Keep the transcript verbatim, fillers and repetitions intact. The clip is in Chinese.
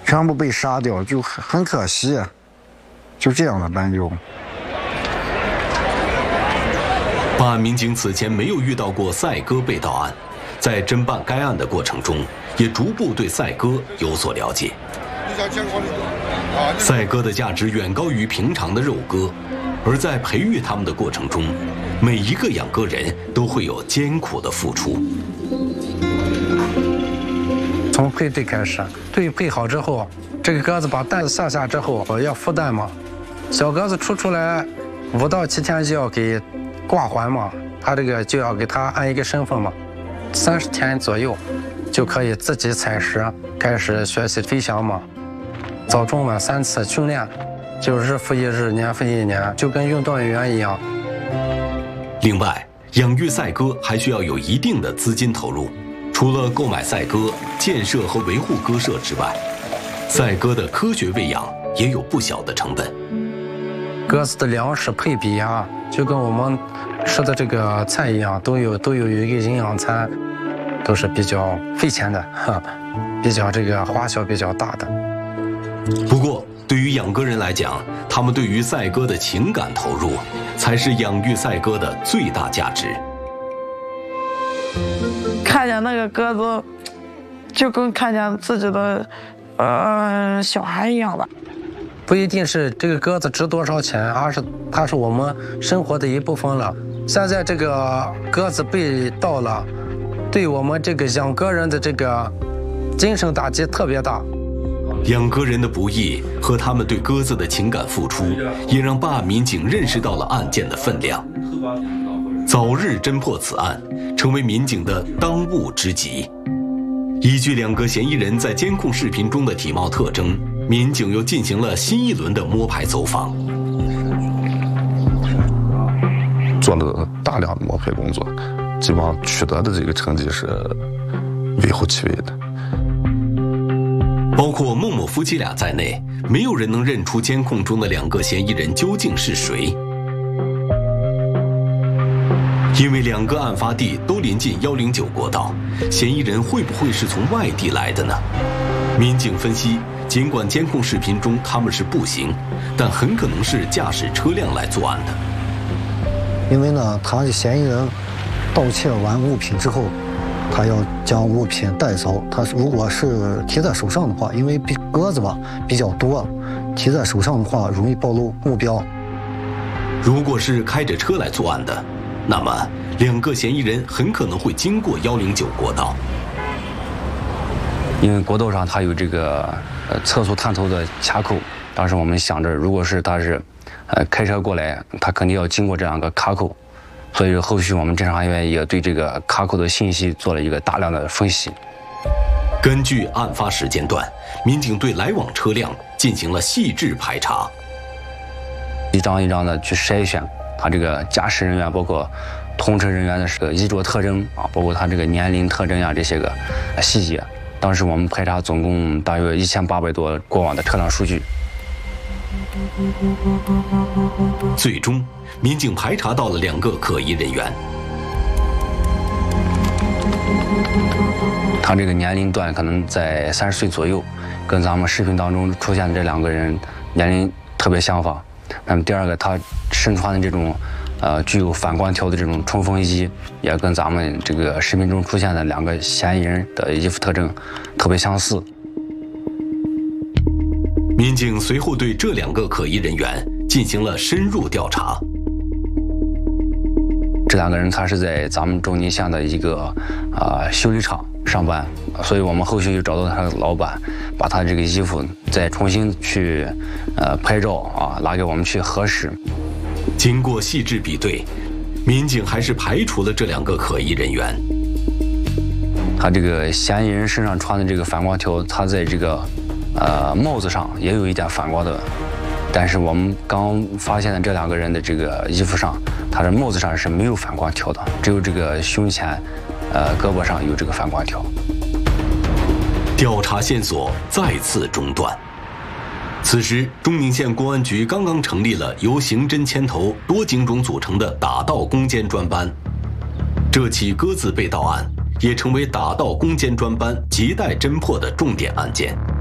全部被杀掉，就很很可惜，就这样的办就。 办案民警此前没有遇到过赛哥被盗案，在侦办该案的过程中，也逐步对赛哥有所了解。赛哥的价值远高于平常的肉鸽，而在培育他们的过程中，每一个养鸽人都会有艰苦的付出。 从配对开始，对配好之后，这个鸽子把蛋下下之后，要孵蛋嘛。小鸽子出出来五到七天就要给挂环嘛，它这个就要给它按一个身份嘛。三十天左右就可以自己采食，开始学习飞翔嘛。早中晚三次训练，就日复一日，年复一年，就跟运动员一样。 另外，养育赛鸽还需要有一定的资金投入。除了购买赛鸽、建设和维护鸽舍之外，赛鸽的科学喂养也有不小的成本。 鸽子的粮食配比啊，就跟我们吃的这个菜一样，都有都有一个营养餐，都是比较费钱的，哈，比较这个花销比较大的。 不过，对于养鸽人来讲，他们对于赛鸽的情感投入，才是养育赛鸽的最大价值。 看见那个鸽子，就跟看见自己的，呃，小孩一样的。 不一定是这个鸽子值多少钱，而是它是我们生活的一部分了。现在这个鸽子被盗了，对我们这个养鸽人的这个精神打击特别大。 养鸽人的不易和他们对鸽子的情感付出，也让办案民警认识到了案件的分量。早日侦破此案，成为民警的当务之急。依据两个嫌疑人在监控视频中的体貌特征，民警又进行了新一轮的摸排走访， 做了大量的摸排工作，基本上取得的这个成绩是微乎其微的。 包括孟某夫妻俩在内，没有人能认出监控中的两个嫌疑人究竟是谁。因为两个案发地都临近一零九国道，嫌疑人会不会是从外地来的呢？民警分析，尽管监控视频中他们是步行，但很可能是驾驶车辆来作案的。 因为呢，他的嫌疑人盗窃完物品之后，他要将物品带走。他如果是提在手上的话，因为鸽子吧比较多，提在手上的话容易暴露目标。 如果是开着车来作案的，那么两个嫌疑人很可能会经过一零九国道， 因为国道上它有这个呃测速探头的卡口。当时我们想着，如果是他是呃开车过来，他肯定要经过这样一个卡口，所以后续我们侦查员也对这个卡口的信息做了一个大量的分析。 根据案发时间段，民警对来往车辆进行了细致排查， 一张一张的去筛选他这个驾驶人员，包括通车人员的这个衣着特征啊，包括他这个年龄特征呀、啊、这些个细节。当时我们排查总共大约一千八百多过往的车辆数据。 最终，民警排查到了两个可疑人员。 他这个年龄段可能在三十岁左右，跟咱们视频当中出现的这两个人年龄特别相仿。那么第二个，他身穿的这种，呃，具有反光条的这种冲锋衣，也跟咱们这个视频中出现的两个嫌疑人的衣服特征特别相似。 民警随后对这两个可疑人员进行了深入调查。 这两个人他是在咱们周宁县的一个啊、呃、修理厂上班，所以我们后续又找到他的老板，把他这个衣服再重新去呃拍照啊，拿给我们去核实。 经过细致比对，民警还是排除了这两个可疑人员。 他这个嫌疑人身上穿的这个反光条，他在这个呃帽子上也有一点反光的，但是我们刚发现的这两个人的这个衣服上，他的帽子上是没有反光条的，只有这个胸前呃胳膊上有这个反光条。 调查线索再次中断。此时，中宁县公安局刚刚成立了由刑侦牵头多警种组成的打盗攻坚专班。这起鸽子被盗案也成为打盗攻坚专班亟待侦破的重点案件。